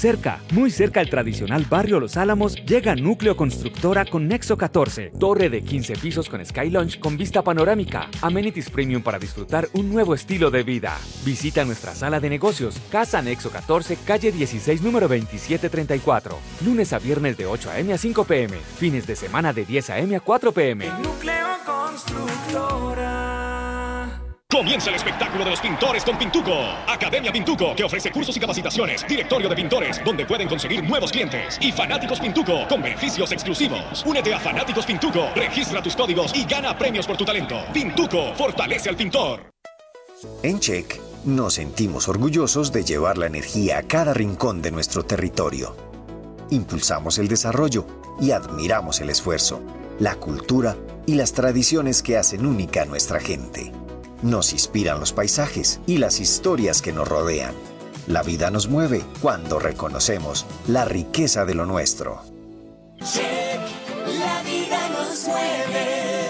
cerca, muy cerca al tradicional barrio Los Álamos, llega Núcleo Constructora con Nexo 14, torre de 15 pisos con Sky Lounge con vista panorámica, amenities premium para disfrutar un nuevo estilo de vida. Visita nuestra sala de negocios, Casa Nexo 14, calle 16, número 2734, lunes a viernes de 8 a.m. a 5 p.m., fines de semana de 10 a.m. a 4 p.m. Núcleo Constructora. Comienza el espectáculo de los pintores con Pintuco. Academia Pintuco, que ofrece cursos y capacitaciones. Directorio de pintores, donde pueden conseguir nuevos clientes. Y Fanáticos Pintuco, con beneficios exclusivos. Únete a Fanáticos Pintuco, registra tus códigos y gana premios por tu talento. Pintuco, fortalece al pintor. En Check, nos sentimos orgullosos de llevar la energía a cada rincón de nuestro territorio. Impulsamos el desarrollo y admiramos el esfuerzo, la cultura y las tradiciones que hacen única a nuestra gente. Nos inspiran los paisajes y las historias que nos rodean. La vida nos mueve cuando reconocemos la riqueza de lo nuestro. Check, la vida nos mueve.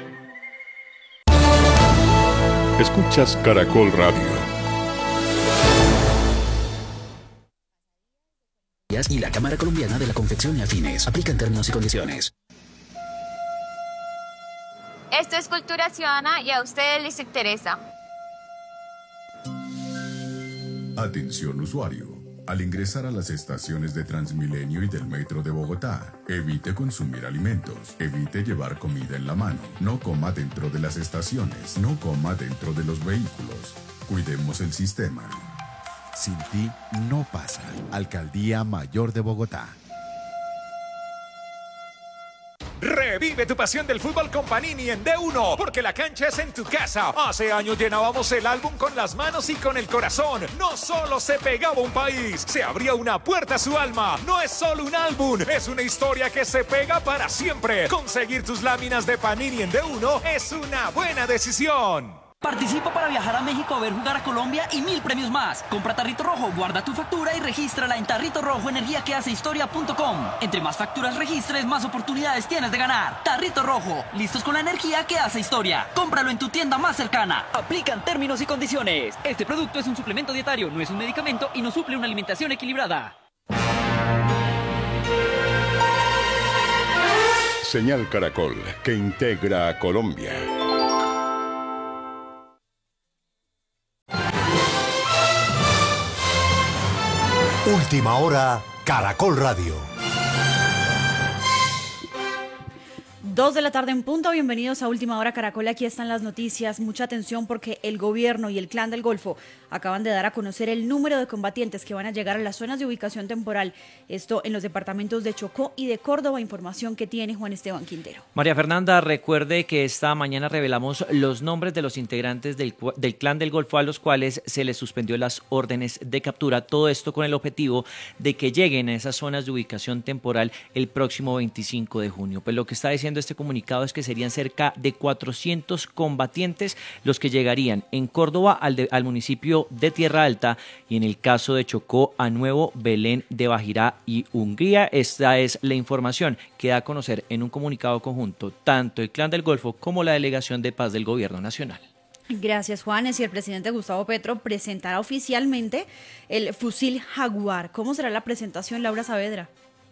Escuchas Caracol Radio. Y la Cámara Colombiana de la Confección y Afines. Aplican términos y condiciones. Esto es Cultura Ciudadana y a ustedes les interesa. Atención usuario. Al ingresar a las estaciones de Transmilenio y del Metro de Bogotá, evite consumir alimentos, evite llevar comida en la mano, no coma dentro de las estaciones, no coma dentro de los vehículos. Cuidemos el sistema. Sin ti no pasa. Alcaldía Mayor de Bogotá. Revive tu pasión del fútbol con Panini en D1, porque la cancha es en tu casa. Hace años llenábamos el álbum con las manos y con el corazón. No solo se pegaba un país, se abría una puerta a su alma. No es solo un álbum, es una historia que se pega para siempre. Conseguir tus láminas de Panini en D1 es una buena decisión. Participa para viajar a México a ver jugar a Colombia y 1000 premios más. Compra Tarrito Rojo, guarda tu factura y regístrala en Tarrito Rojo energiaquehacehistoria.com. Entre más facturas registres, más oportunidades tienes de ganar. Tarrito Rojo, listos con la energía que hace historia. Cómpralo en tu tienda más cercana. Aplican términos y condiciones. Este producto es un suplemento dietario, no es un medicamento y no suple una alimentación equilibrada. Señal Caracol, que integra a Colombia. Última hora, Caracol Radio. 2 de la tarde en punto, bienvenidos a Última Hora Caracol, aquí están las noticias, mucha atención porque el gobierno y el Clan del Golfo acaban de dar a conocer el número de combatientes que van a llegar a las zonas de ubicación temporal, esto en los departamentos de Chocó y de Córdoba, información que tiene Juan Esteban Quintero. María Fernanda, recuerde que esta mañana revelamos los nombres de los integrantes del Clan del Golfo a los cuales se les suspendió las órdenes de captura, todo esto con el objetivo de que lleguen a esas zonas de ubicación temporal el próximo 25 de junio. Pues lo que está diciendo este comunicado es que serían cerca de 400 combatientes los que llegarían en Córdoba al municipio de Tierra Alta y en el caso de Chocó a Nuevo Belén de Bajirá y Hungría. Esta es la información que da a conocer en un comunicado conjunto tanto el Clan del Golfo como la Delegación de Paz del Gobierno Nacional. Gracias, Juanes. Y el presidente Gustavo Petro presentará oficialmente el fusil Jaguar. ¿Cómo será la presentación, Laura Saavedra?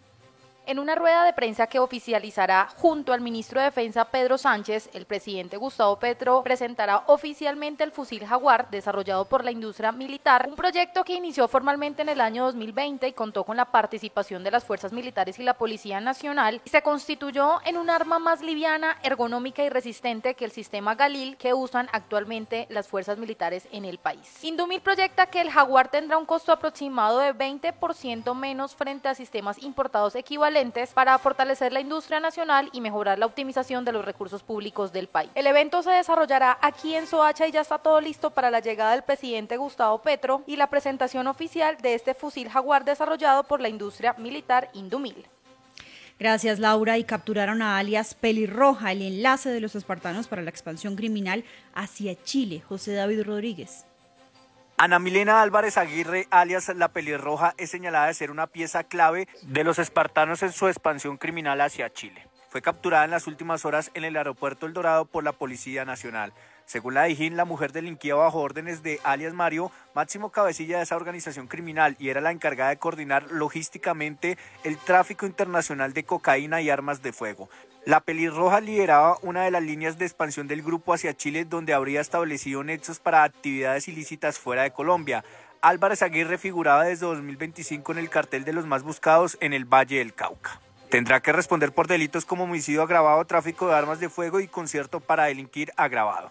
En una rueda de prensa que oficializará junto al ministro de Defensa Pedro Sánchez, el presidente Gustavo Petro presentará oficialmente el fusil Jaguar desarrollado por la industria militar, un proyecto que inició formalmente en el año 2020 y contó con la participación de las fuerzas militares y la Policía Nacional y se constituyó en un arma más liviana, ergonómica y resistente que el sistema Galil que usan actualmente las fuerzas militares en el país. Indumil proyecta que el Jaguar tendrá un costo aproximado de 20% menos frente a sistemas importados equivalentes para fortalecer la industria nacional y mejorar la optimización de los recursos públicos del país. El evento se desarrollará aquí en Soacha y ya está todo listo para la llegada del presidente Gustavo Petro y la presentación oficial de este fusil Jaguar desarrollado por la industria militar Indumil. Gracias, Laura. Y capturaron a alias Pelirroja, el enlace de los espartanos para la expansión criminal hacia Chile. José David Rodríguez. Ana Milena Álvarez Aguirre, alias La Pelirroja, es señalada de ser una pieza clave de los espartanos en su expansión criminal hacia Chile. Fue capturada en las últimas horas en el aeropuerto El Dorado por la Policía Nacional. Según la Dijín, la mujer delinquía bajo órdenes de alias Mario, máximo cabecilla de esa organización criminal, y era la encargada de coordinar logísticamente el tráfico internacional de cocaína y armas de fuego. La pelirroja lideraba una de las líneas de expansión del grupo hacia Chile, donde habría establecido nexos para actividades ilícitas fuera de Colombia. Álvarez Aguirre figuraba desde 2025 en el cartel de los más buscados en el Valle del Cauca. Tendrá que responder por delitos como homicidio agravado, tráfico de armas de fuego y concierto para delinquir agravado.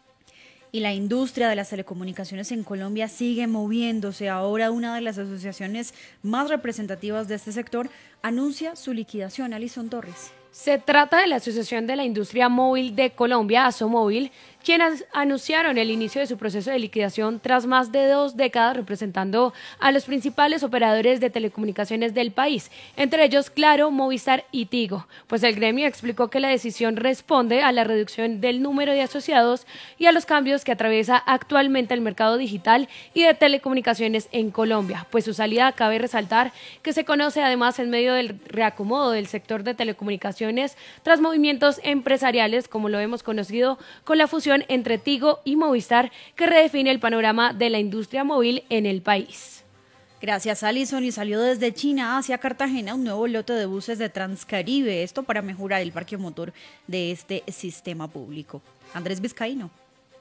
Y la industria de las telecomunicaciones en Colombia sigue moviéndose. Ahora una de las asociaciones más representativas de este sector anuncia su liquidación. Alison Torres. Se trata de la Asociación de la Industria Móvil de Colombia, ASOMóvil, quienes anunciaron el inicio de su proceso de liquidación tras más de 2 décadas representando a los principales operadores de telecomunicaciones del país, entre ellos Claro, Movistar y Tigo, pues el gremio explicó que la decisión responde a la reducción del número de asociados y a los cambios que atraviesa actualmente el mercado digital y de telecomunicaciones en Colombia, pues su salida cabe resaltar que se conoce además en medio del reacomodo del sector de telecomunicaciones tras movimientos empresariales como lo hemos conocido con la fusión entre Tigo y Movistar que redefine el panorama de la industria móvil en el país. Gracias, Alison. Y salió desde China hacia Cartagena un nuevo lote de buses de Transcaribe, esto para mejorar el parque motor de este sistema público. Andrés Vizcaíno.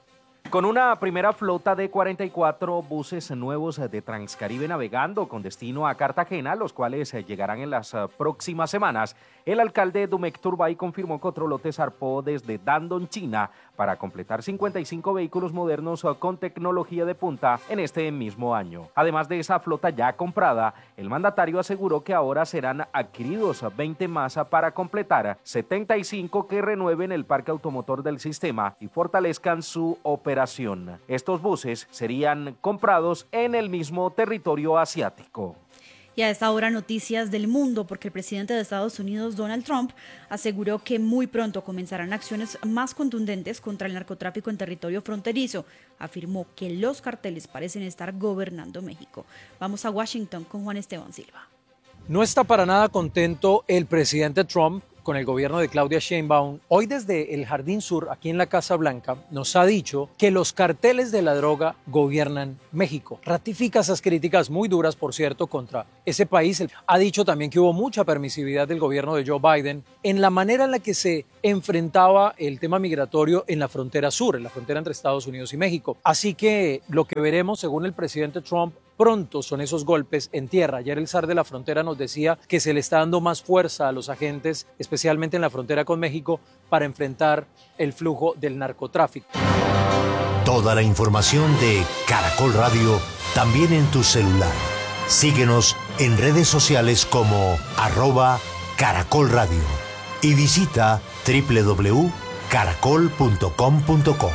Con una primera flota de 44 buses nuevos de Transcaribe navegando con destino a Cartagena, los cuales llegarán en las próximas semanas, el alcalde Dumek Turbay confirmó que otro lote zarpó desde Dandong, China, para completar 55 vehículos modernos con tecnología de punta en este mismo año. Además de esa flota ya comprada, el mandatario aseguró que ahora serán adquiridos 20 más para completar 75 que renueven el parque automotor del sistema y fortalezcan su operación. Estos buses serían comprados en el mismo territorio asiático. Y a esta hora noticias del mundo, porque el presidente de Estados Unidos, Donald Trump, aseguró que muy pronto comenzarán acciones más contundentes contra el narcotráfico en territorio fronterizo. Afirmó que los carteles parecen estar gobernando México. Vamos a Washington con Juan Esteban Silva. No está para nada contento el presidente Trump con el gobierno de Claudia Sheinbaum. Hoy desde el Jardín Sur, aquí en la Casa Blanca, nos ha dicho que los carteles de la droga gobiernan México. Ratifica esas críticas muy duras, por cierto, contra ese país. Ha dicho también que hubo mucha permisividad del gobierno de Joe Biden en la manera en la que se enfrentaba el tema migratorio en la frontera sur, en la frontera entre Estados Unidos y México. Así que lo que veremos, según el presidente Trump, pronto son esos golpes en tierra. Ayer el zar de la frontera nos decía que se le está dando más fuerza a los agentes, especialmente en la frontera con México, para enfrentar el flujo del narcotráfico. Toda la información de Caracol Radio también en tu celular. Síguenos en redes sociales como @Caracol Radio y visita www.caracol.com.co.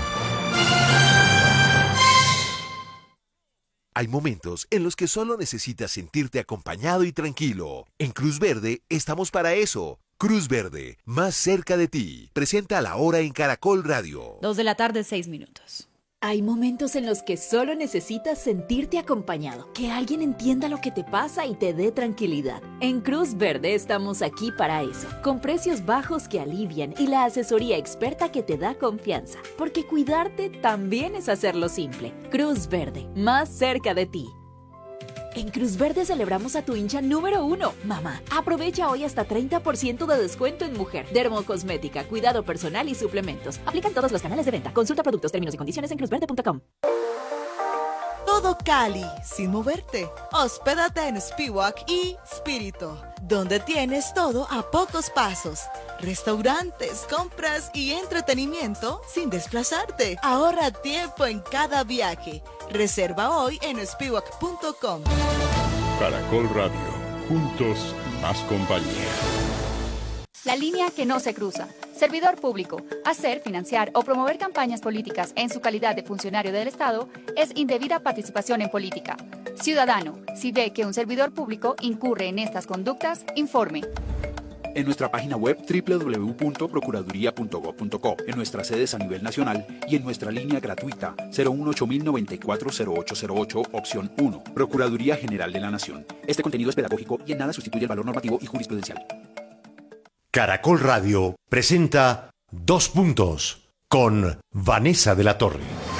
Hay momentos en los que solo necesitas sentirte acompañado y tranquilo. En Cruz Verde estamos para eso. Cruz Verde, más cerca de ti. Presenta La Hora en Caracol Radio. 2 de la tarde, 6 minutos. Hay momentos en los que solo necesitas sentirte acompañado, que alguien entienda lo que te pasa y te dé tranquilidad. En Cruz Verde estamos aquí para eso, con precios bajos que alivian y la asesoría experta que te da confianza, porque cuidarte también es hacerlo simple. Cruz Verde, más cerca de ti. En Cruz Verde celebramos a tu hincha número 1, mamá. Aprovecha hoy hasta 30% de descuento en mujer, dermocosmética, cuidado personal y suplementos. Aplican todos los canales de venta. Consulta productos, términos y condiciones en cruzverde.com. Todo Cali, sin moverte. Hospédate en Spiwak y Spirito, donde tienes todo a pocos pasos. Restaurantes, compras y entretenimiento sin desplazarte. Ahorra tiempo en cada viaje. Reserva hoy en spiwak.com. Caracol Radio, juntos más compañía. La línea que no se cruza. Servidor público. Hacer, financiar o promover campañas políticas en su calidad de funcionario del Estado es indebida participación en política. Ciudadano, si ve que un servidor público incurre en estas conductas, informe. En nuestra página web www.procuraduría.gov.co, en nuestras sedes a nivel nacional y en nuestra línea gratuita 018-094-0808, opción 1, Procuraduría General de la Nación. Este contenido es pedagógico y en nada sustituye el valor normativo y jurisprudencial. Caracol Radio presenta 2 puntos con Vanessa de la Torre.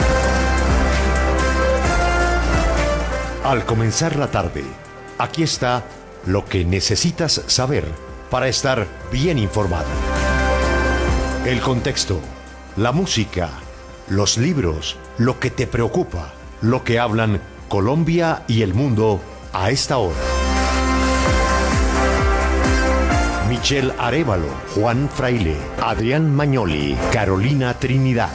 Al comenzar la tarde, aquí está lo que necesitas saber para estar bien informado. El contexto, la música, los libros, lo que te preocupa, lo que hablan Colombia y el mundo a esta hora. Michelle Arévalo, Juan Fraile, Adrián Magnoli, Carolina Trinidad.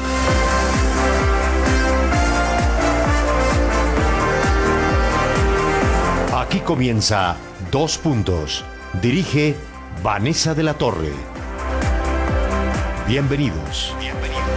Aquí comienza 2 Puntos. Dirige Vanessa de la Torre. Bienvenidos.